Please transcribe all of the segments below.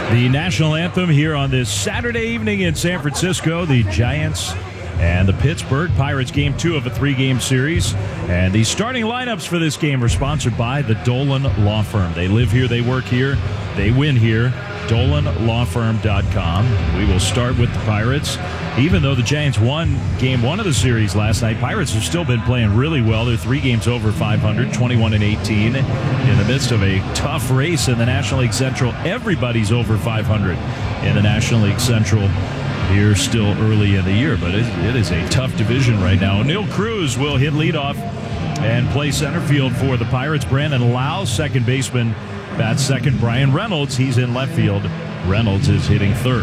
The national anthem here on this Saturday evening in San Francisco. The Giants and the Pittsburgh Pirates, game 2 of a 3-game series. And the starting lineups for this game are sponsored by the Dolan Law Firm. They live here, they work here, they win here. DolanLawFirm.com. We will start with the Pirates. Even though the Giants won game 1 of the series last night, Pirates have still been playing really well. They're 3 games over 500, 21-18, in the midst of a tough race in the National League Central. Everybody's over 500 in the National League Central here still early in the year, but it is a tough division right now. Oneil Cruz will hit leadoff and play center field for the Pirates. Brandon Lau, second baseman, bats second. Brian Reynolds, he's in left field. Reynolds is hitting third.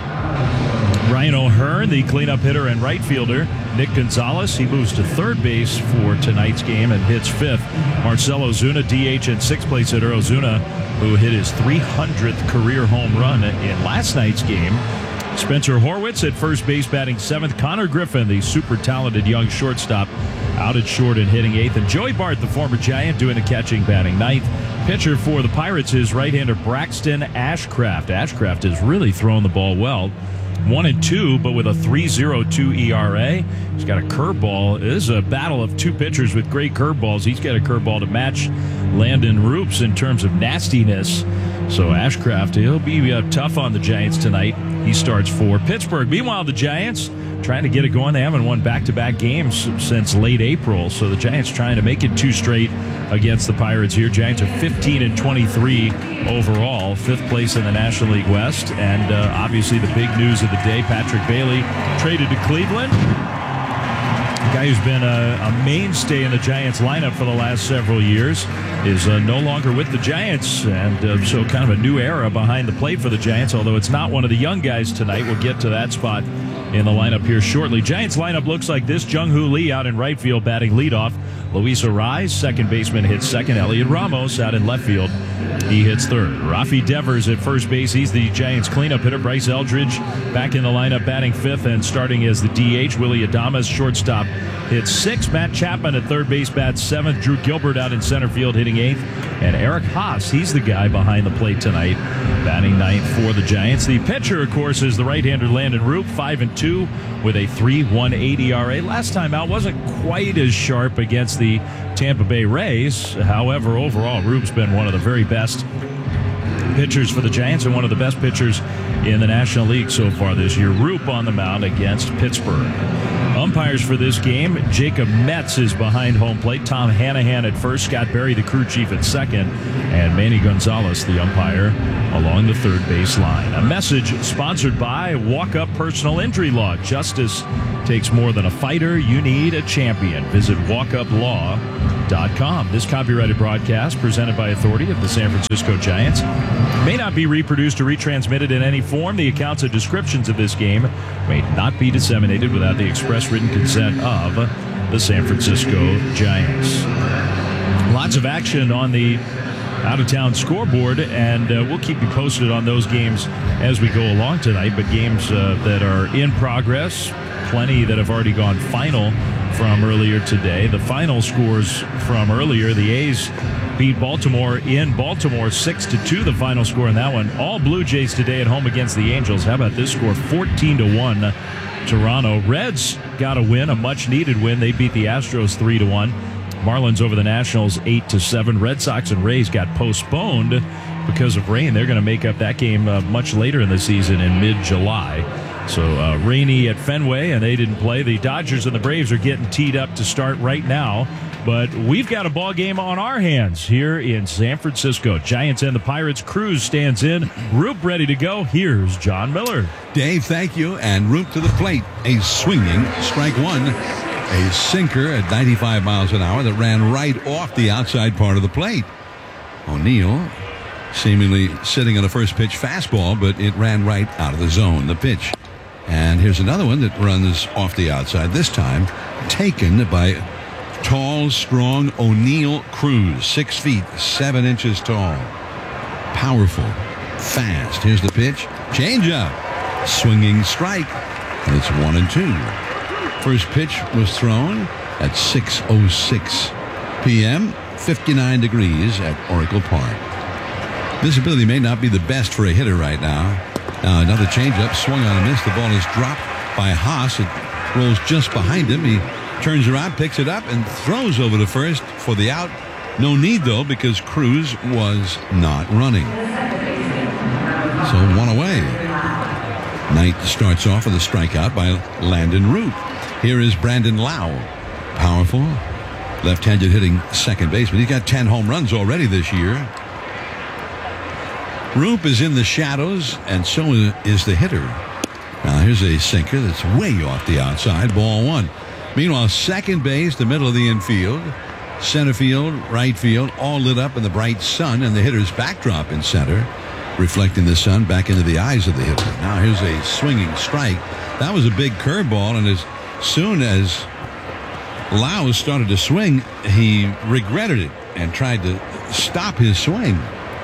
Ryan O'Hearn, the cleanup hitter and right fielder. Nick Gonzalez, he moves to third base for tonight's game and hits fifth. Marcell Ozuna, DH and sixth-place hitter. Ozuna, who hit his 300th career home run in last night's game. Spencer Horwitz at first base batting seventh. Connor Griffin, the super talented young shortstop, out at short and hitting eighth. And Joey Bart, the former Giant, doing the catching, batting ninth. Pitcher for the Pirates is right-hander Braxton Ashcraft. Ashcraft has really thrown the ball well. 1-2, but with a 3.02 ERA. He's got a curveball. It is a battle of two pitchers with great curveballs. He's got a curveball to match Landon Roops in terms of nastiness. So Ashcraft, he'll be tough on the Giants tonight. He starts for Pittsburgh. Meanwhile, the Giants trying to get it going. They haven't won back-to-back games since late April. So the Giants trying to make it 2 straight against the Pirates here. Giants are 15-23 overall, 5th place in the National League West. And obviously the big news of the day, Patrick Bailey traded to Cleveland. A guy who's been a mainstay in the Giants lineup for the last several years is no longer with the Giants, and so kind of a new era behind the plate for the Giants, although it's not one of the young guys tonight. We'll get to that spot in the lineup here shortly. Giants lineup looks like this. Jung-Hoo Lee out in right field batting leadoff. Luis Arraez, second baseman, hits second. Elliot Ramos out in left field, he hits third. Rafi Devers at first base. He's the Giants cleanup hitter. Bryce Eldridge back in the lineup batting fifth, and starting as the DH, Willy Adames, shortstop, hits sixth. Matt Chapman at third base bats seventh. Drew Gilbert out in center field hitting eighth. And Eric Haas, he's the guy behind the plate tonight, batting ninth for the Giants. The pitcher, of course, is the right-hander Landon Roop, 5-2 with a 3.18 ERA. Last time out wasn't quite as sharp against the Tampa Bay Rays. However, overall, Roop's been one of the very best pitchers for the Giants and one of the best pitchers in the National League so far this year. Roop on the mound against Pittsburgh. Umpires for this game, Jacob Metz is behind home plate. Tom Hanahan at first, Scott Berry, the crew chief, at second, and Manny Gonzalez, the umpire, along the third base line. A message sponsored by Walk Up Personal Injury Law. Justice takes more than a fighter. You need a champion. Visit walkuplaw.com. This copyrighted broadcast, presented by authority of the San Francisco Giants, may not be reproduced or retransmitted in any form. The accounts and descriptions of this game may not be disseminated without the express written consent of the San Francisco Giants. Lots of action on the out-of-town scoreboard, and we'll keep you posted on those games as we go along tonight. But games that are in progress, plenty that have already gone final from earlier today. The final scores from earlier, the A's beat Baltimore in Baltimore 6-2, the final score in that one. All Blue Jays today at home against the Angels. How about this score? 14-1 Toronto. Reds got a win, a much-needed win. They beat the Astros 3-1. Marlins over the Nationals 8-7. Red Sox and Rays got postponed because of rain. They're going to make up that game much later in the season in mid-July. So rainy at Fenway, and they didn't play. The Dodgers and the Braves are getting teed up to start right now. But we've got a ball game on our hands here in San Francisco. Giants and the Pirates. Cruz stands in. Roop ready to go. Here's John Miller. Dave, thank you. And Roop to the plate. A swinging strike one. A sinker at 95 miles an hour that ran right off the outside part of the plate. O'Neill seemingly sitting on a first pitch fastball, but it ran right out of the zone, the pitch. And here's another one that runs off the outside, this time taken by tall, strong Oneil Cruz, 6 feet, 7 inches tall. Powerful, fast. Here's the pitch. Changeup. Swinging strike. And it's 1-2. First pitch was thrown at 6:06 p.m., 59 degrees at Oracle Park. Visibility may not be the best for a hitter right now. Now another changeup, swung on and missed. The ball is dropped by Haas. It rolls just behind him. He turns around, picks it up, and throws over to first for the out. No need, though, because Cruz was not running. So one away. Knight starts off with a strikeout by Landon Root. Here is Brandon Lau. Powerful, left-handed hitting second baseman. He's got 10 home runs already this year. Roop is in the shadows, and so is the hitter. Now here's a sinker that's way off the outside. Ball one. Meanwhile, second base, the middle of the infield, center field, right field, all lit up in the bright sun, and the hitter's backdrop in center, reflecting the sun back into the eyes of the hitter. Now here's a swinging strike. That was a big curveball, and as soon as Lau started to swing, he regretted it and tried to stop his swing.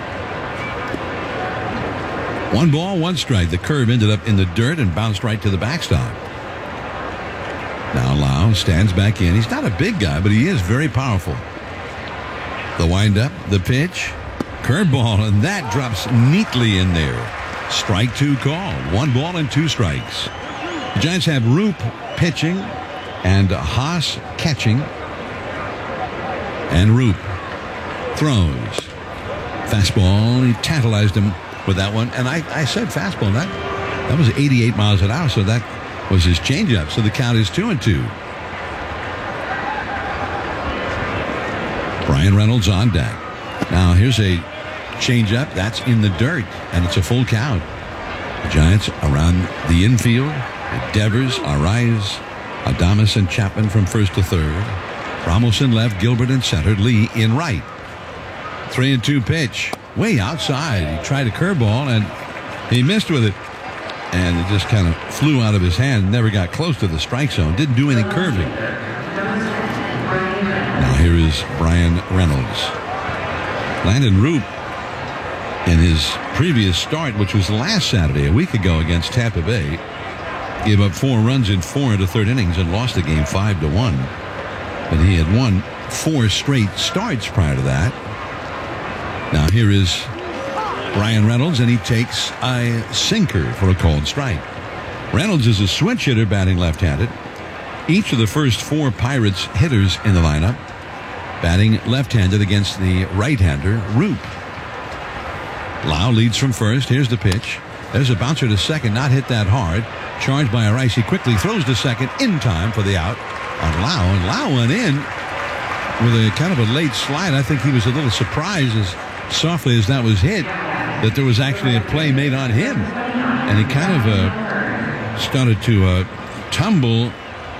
1 ball, 1 strike. The curve ended up in the dirt and bounced right to the backstop. Now Lau stands back in. He's not a big guy, but he is very powerful. The windup, the pitch, curveball, and that drops neatly in there. Strike 2 call. 1 ball and 2 strikes. The Giants have Roop pitching and Haas catching. And Roop throws. Fastball. He tantalized him with that one. And I said fastball. That was 88 miles an hour, so that was his changeup. So the count is 2-2. Brian Reynolds on deck. Now here's a changeup. That's in the dirt, and it's a full count. The Giants around the infield. Devers, Arraez, Adames, and Chapman from first to third. Ramos in left, Gilbert in center, Lee in right. 3-2 pitch. Way outside. He tried a curveball, and he missed with it. And it just kind of flew out of his hand. Never got close to the strike zone. Didn't do any curving. Now here is Brian Reynolds. Landon Roop, in his previous start, which was last Saturday, a week ago against Tampa Bay, gave up 4 runs in 4 1/3 innings and lost the game 5-1. But he had won 4 straight starts prior to that. Now here is Brian Reynolds, and he takes a sinker for a called strike. Reynolds is a switch hitter batting left-handed. Each of the first 4 Pirates hitters in the lineup batting left-handed against the right-hander, Roop. Lau leads from first. Here's the pitch. There's a bouncer to second, not hit that hard. Charged by Arraez. He quickly throws to second in time for the out on Lau. And Lau went in with a kind of a late slide. I think he was a little surprised, as softly as that was hit, that there was actually a play made on him. And he kind of started to tumble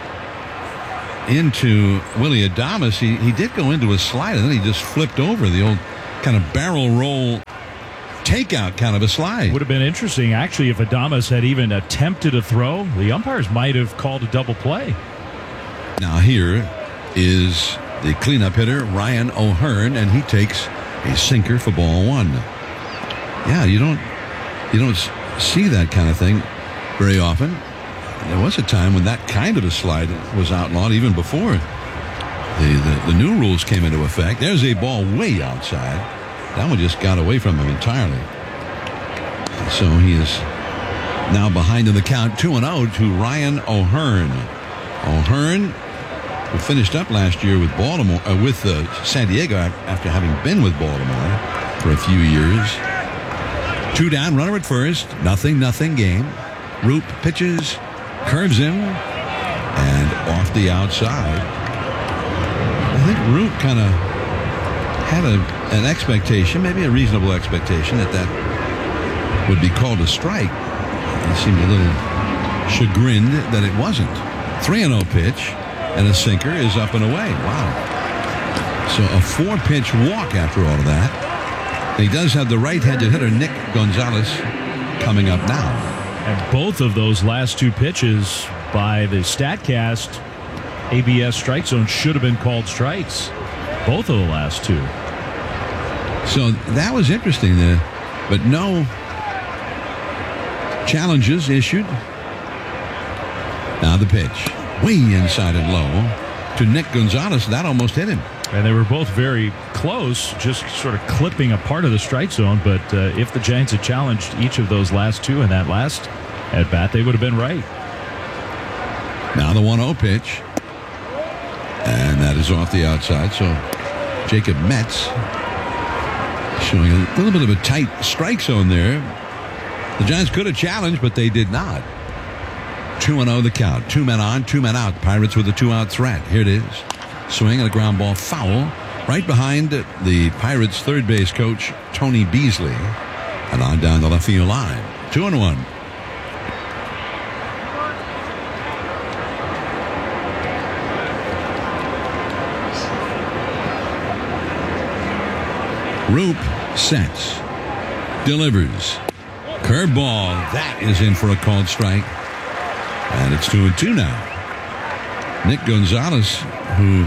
into Willy Adames. He did go into a slide, and then he just flipped over, the old kind of barrel roll takeout kind of a slide. Would have been interesting, actually, if Adames had even attempted a throw. The umpires might have called a double play. Now here is the cleanup hitter, Ryan O'Hearn, and he takes a sinker for ball 1. Yeah, you don't see that kind of thing very often. There was a time when that kind of a slide was outlawed, even before the new rules came into effect. There's a ball way outside. That one just got away from him entirely. So he is now behind in the count, 2-0 to Ryan O'Hearn. O'Hearn, who finished up last year with Baltimore, with San Diego, after having been with Baltimore for a few years. 2 down, runner at first, 0-0 game. Roop pitches, curves him, and off the outside. I think Roop kind of had an expectation, maybe a reasonable expectation, that would be called a strike. He seemed a little chagrined that it wasn't. 3-0 pitch, and a sinker is up and away. Wow. So a 4-pitch walk after all of that. He does have the right-handed hitter, Nick Gonzalez, coming up now. And both of those last 2 pitches by the StatCast ABS strike zone should have been called strikes. Both of the last 2. So that was interesting there, but no challenges issued. Now the pitch, way inside and low to Nick Gonzalez. That almost hit him. And they were both very close, just sort of clipping a part of the strike zone. But if the Giants had challenged each of those last two in that last at-bat, they would have been right. Now the 1-0 pitch. And that is off the outside. So Jacob Metz showing a little bit of a tight strike zone there. The Giants could have challenged, but they did not. 2-0 the count. 2 men on, 2 men out. Pirates with a 2-out threat. Here it is. Swing and a ground ball foul right behind the Pirates' third base coach, Tony Beasley. And on down the left field line. 2-1. Roop sets. Delivers. Curveball. That is in for a called strike. And it's 2-2 now. Nick Gonzalez, who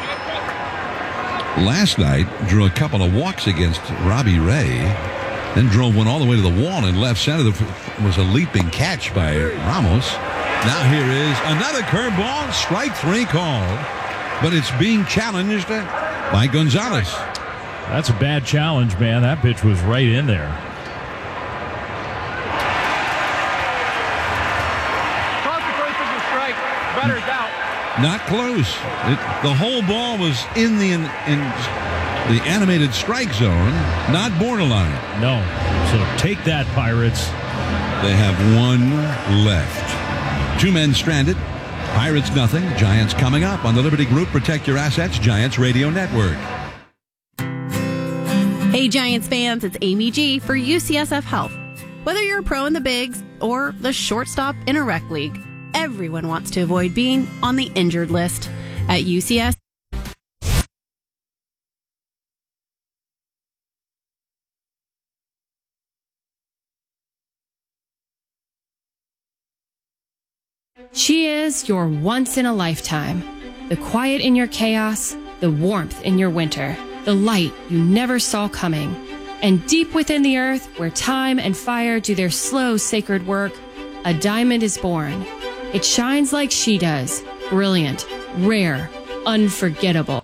last night drew a couple of walks against Robbie Ray, then drove one all the way to the wall in left center. That was a leaping catch by Ramos. Now here is another curveball. Strike 3 called. But it's being challenged by Gonzalez. That's a bad challenge, man. That pitch was right in there. Batter's out. Not close. The whole ball was in the animated strike zone, not borderline. No. So take that, Pirates. They have 1 left. 2 men stranded. Pirates nothing. Giants coming up on the Liberty Group Protect Your Assets Giants Radio Network. Hey Giants fans, it's Amy G for UCSF Health. Whether you're a pro in the bigs or the shortstop in a rec league, everyone wants to avoid being on the injured list. At UCS, She is your once in a lifetime. The quiet in your chaos, the warmth in your winter, the light you never saw coming. And deep within the earth, where time and fire do their slow, sacred work, a diamond is born. It shines like she does, brilliant, rare, unforgettable.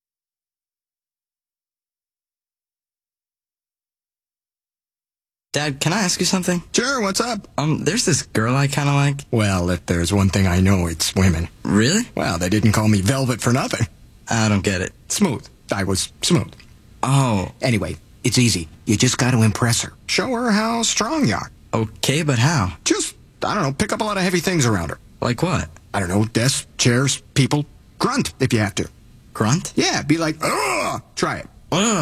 Dad, can I ask you something? Sure, what's up? There's this girl I kind of like. Well, if there's one thing I know, it's women. Really? Well, they didn't call me Velvet for nothing. I don't get it. Smooth. I was smooth. Oh. Anyway, it's easy. You just got to impress her. Show her how strong you are. Okay, but how? Just, I don't know, pick up a lot of heavy things around her. Like what? I don't know, desks, chairs, people. Grunt, if you have to. Grunt? Yeah, be like, ugh! Try it.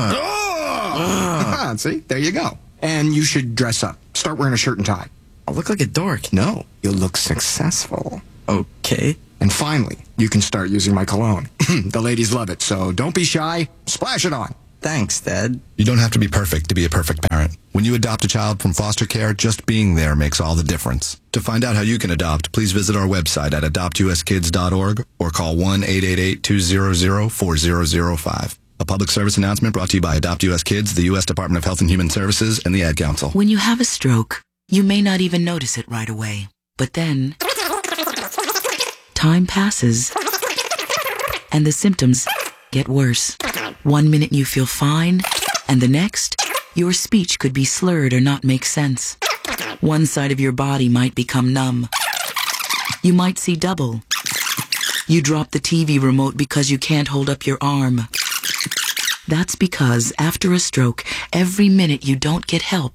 Ugh! See, there you go. And you should dress up. Start wearing a shirt and tie. I'll look like a dork. No, you'll look successful. Okay. And finally, you can start using my cologne. The ladies love it, so don't be shy. Splash it on. Thanks, Dad. You don't have to be perfect to be a perfect parent. When you adopt a child from foster care, just being there makes all the difference. To find out how you can adopt, please visit our website at adoptuskids.org or call 1-888-200-4005. A public service announcement brought to you by Adopt US Kids, the U.S. Department of Health and Human Services, and the Ad Council. When you have a stroke, you may not even notice it right away. But then, time passes, and the symptoms get worse. 1 minute you feel fine, and the next, your speech could be slurred or not make sense. One side of your body might become numb. You might see double. You drop the TV remote because you can't hold up your arm. That's because after a stroke, every minute you don't get help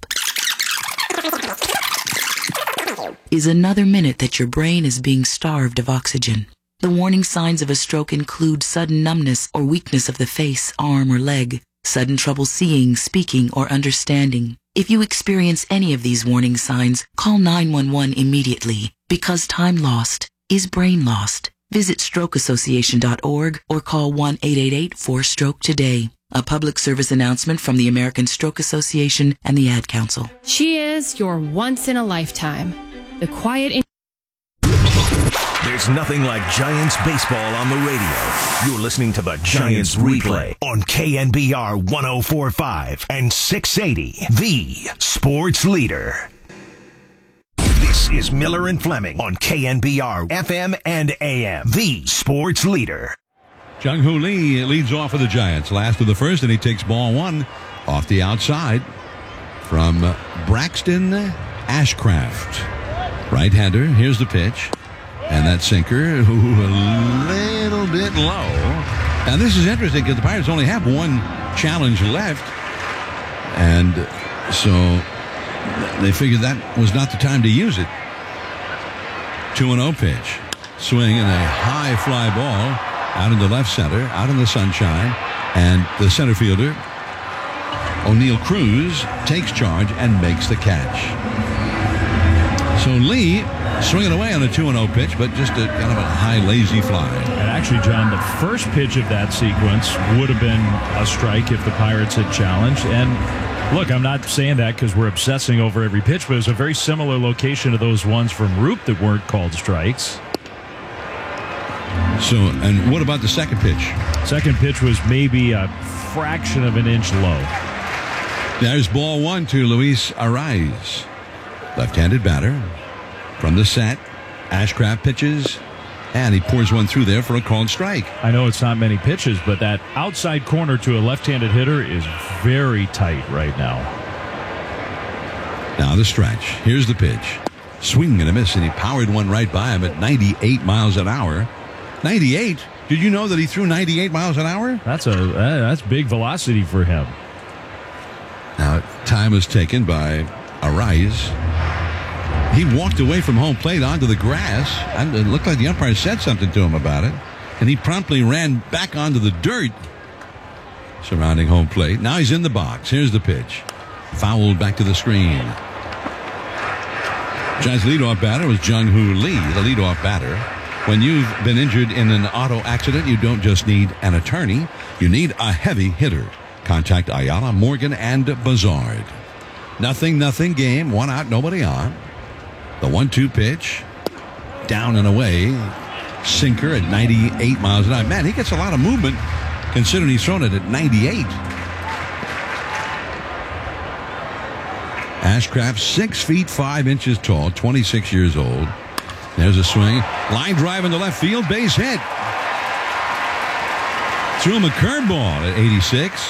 is another minute that your brain is being starved of oxygen. The warning signs of a stroke include sudden numbness or weakness of the face, arm, or leg, sudden trouble seeing, speaking, or understanding. If you experience any of these warning signs, call 911 immediately, because time lost is brain lost. Visit strokeassociation.org or call 1-888-4STROKE today. A public service announcement from the American Stroke Association and the Ad Council. She is your once in a lifetime. The quiet in... There's nothing like Giants baseball on the radio. You're listening to the Giants replay on KNBR 104.5 and 680, the sports leader. This is Miller and Fleming on KNBR FM and AM, the sports leader. Jung-Hoo Lee leads off for the Giants. Last of the first, and he takes ball one off the outside from Braxton Ashcraft. Right-hander. Here's the pitch. And that sinker, a little bit low. Now, this is interesting because the Pirates only have one challenge left. And so they figured that was not the time to use it. 2-0 pitch. Swing and a high fly ball out into left center, out in the sunshine. And the center fielder, O'Neill Cruz, takes charge and makes the catch. So Lee swinging away on a 2-0 pitch, but just a kind of a high, lazy fly. And actually, John, the first pitch of that sequence would have been a strike if the Pirates had challenged. And look, I'm not saying that because we're obsessing over every pitch, but it was a very similar location to those ones from Roop that weren't called strikes. So, and what about the second pitch? Second pitch was maybe a fraction of an inch low. There's ball one to Luis Arraez. Left-handed batter. From the set, Ashcraft pitches, and he pours one through there for a called strike. I know it's not many pitches, but that outside corner to a left-handed hitter is very tight right now. Now the stretch. Here's the pitch. Swing and a miss, and he powered one right by him at 98 miles an hour. 98? Did you know that he threw 98 miles an hour? That's big velocity for him. Now, time was taken by Arraez. He walked away from home plate onto the grass, and it looked like the umpire said something to him about it, and he promptly ran back onto the dirt surrounding home plate. Now he's in the box. Here's the pitch. Fouled back to the screen. Giants leadoff batter was Jung-Hoo Lee, the leadoff batter. When you've been injured in an auto accident, you don't just need an attorney. You need a heavy hitter. Contact Ayala, Morgan, and Bazard. 0-0 game. One out, nobody on. The 1-2 pitch. Down and away. Sinker at 98 miles an hour. Man, he gets a lot of movement considering he's thrown it at 98. Ashcraft, 6 feet 5 inches tall, 26 years old. There's a swing. Line drive into left field. Base hit. Threw him a curveball at 86.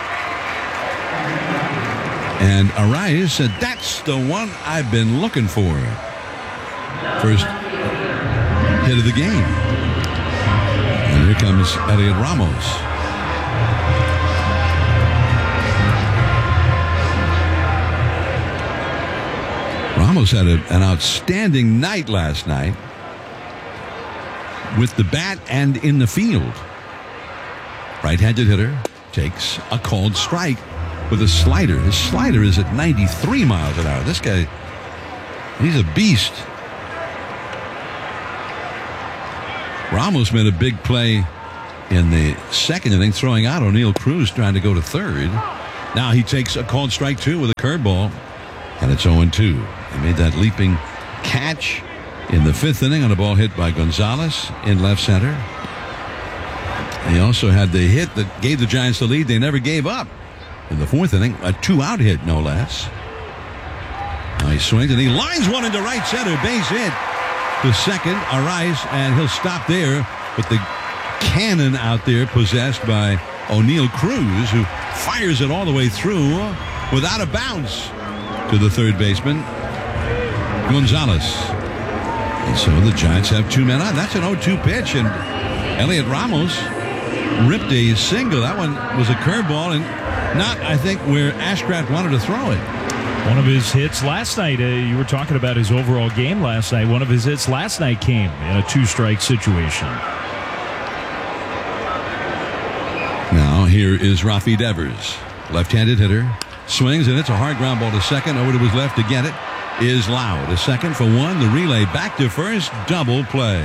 And Arraez said, that's the one I've been looking for. First hit of the game. And here comes Elliot Ramos. Ramos had an outstanding night last night with the bat and in the field. Right-handed hitter takes a called strike with a slider. His slider is at 93 miles an hour. This guy, he's a beast. Ramos made a big play in the second inning, throwing out O'Neill Cruz trying to go to third. Now he takes a called strike two with a curveball, and it's 0-2. He made that leaping catch in the fifth inning on a ball hit by Gonzalez in left center. He also had the hit that gave the Giants the lead they never gave up in the fourth inning, a 2-out hit, no less. Now he swings and he lines one into right center, base hit. The second, Arraez, and he'll stop there. But the cannon out there possessed by O'Neill Cruz, who fires it all the way through without a bounce to the third baseman, Gonzalez. And so the Giants have two men on. That's an 0-2 pitch, and Elliot Ramos ripped a single. That one was a curveball, and not, I think, where Ashcraft wanted to throw it. One of his hits last night, you were talking about his overall game last night. One of his hits last night came in a two-strike situation. Now here is Rafi Devers, left-handed hitter. Swings, and it's a hard ground ball to second. Over to his left to get it is Loud. A second for one. The relay back to first. Double play.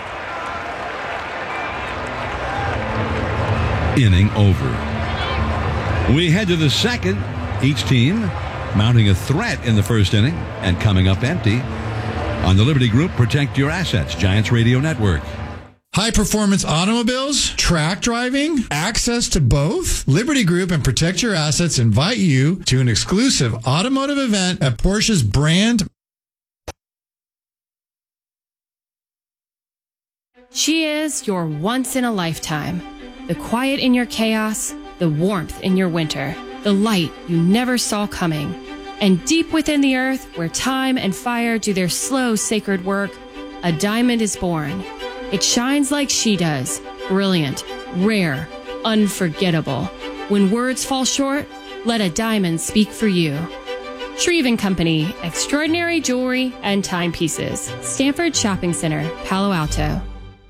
Inning over. We head to the second. Each team mounting a threat in the first inning and coming up empty. On the Liberty Group, protect your assets. Giants Radio Network. High-performance automobiles, track driving, access to both? Liberty Group and Protect Your Assets invite you to an exclusive automotive event at Porsche's brand She is your once in a lifetime. The quiet in your chaos, the warmth in your winter, the light you never saw coming. And deep within the earth, where time and fire do their slow, sacred work, a diamond is born. It shines like she does, brilliant, rare, unforgettable. When words fall short, let a diamond speak for you. Shreve & Company, extraordinary jewelry and timepieces. Stanford Shopping Center, Palo Alto.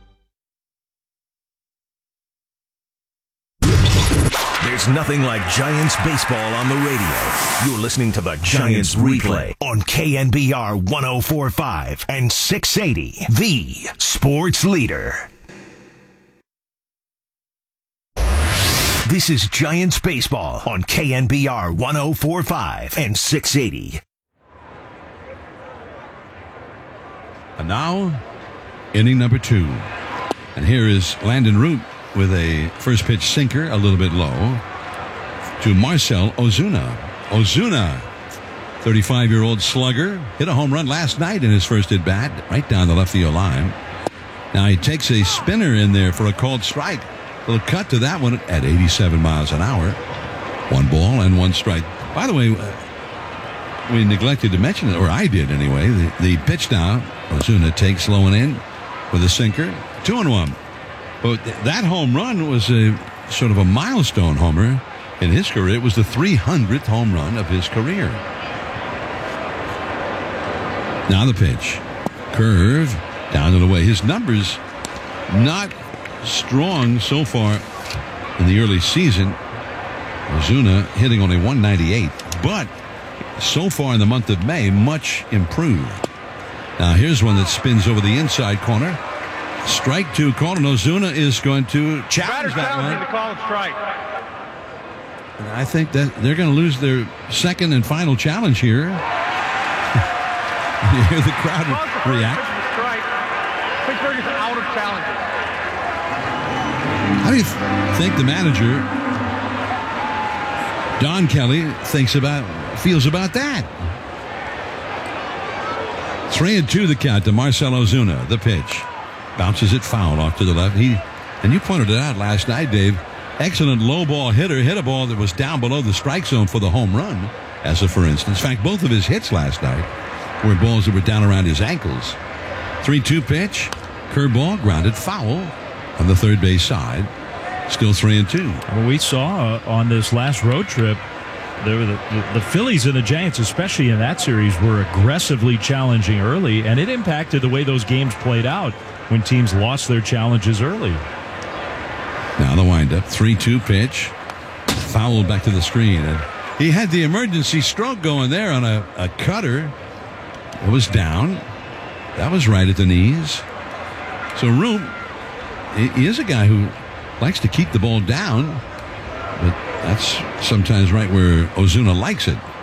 There's nothing like Giants baseball on the radio. You're listening to the Giants Replay on KNBR 104.5 and 680, the sports leader. This is Giants baseball on KNBR 104.5 and 680. And now, inning number 2. And here is Landon Root with a first pitch sinker a little bit low to Marcell Ozuna. Ozuna, 35-year-old slugger, hit a home run last night in his first at-bat, right down the left field line. Now he takes a spinner in there for a called strike. Little cut to that one at 87 miles an hour. 1 ball and 1 strike. By the way, we neglected to mention it, or I did anyway. The pitch now, Ozuna takes low and in with a sinker, 2-1. But that home run was a sort of a milestone homer in his career. It was the 300th home run of his career. Now the pitch. Curve down and away. His numbers not strong so far in the early season. Ozuna hitting only 198, but so far in the month of May, much improved. Now here's one that spins over the inside corner. Strike 2 called, and Ozuna is going to challenge that one. To call strike. And I think that they're going to lose their second and final challenge here. You hear the crowd react. Strike. Pittsburgh is out of challenges. How do you think the manager, Don Kelly, feels about that? 3-2 the count to Marcell Ozuna. The pitch. Bounces it foul off to the left. And you pointed it out last night, Dave. Excellent low ball hitter. Hit a ball that was down below the strike zone for the home run, as a for instance. In fact, both of his hits last night were balls that were down around his ankles. 3-2 pitch. Curveball grounded foul on the third base side. Still 3-2. Well, we saw on this last road trip, the Phillies and the Giants, especially in that series, were aggressively challenging early, and it impacted the way those games played out when teams lost their challenges early. Now the windup, 3-2 pitch, fouled back to the screen. And he had the emergency stroke going there on a cutter. It was down. That was right at the knees. So Root, he is a guy who likes to keep the ball down, but that's sometimes right where Ozuna likes it.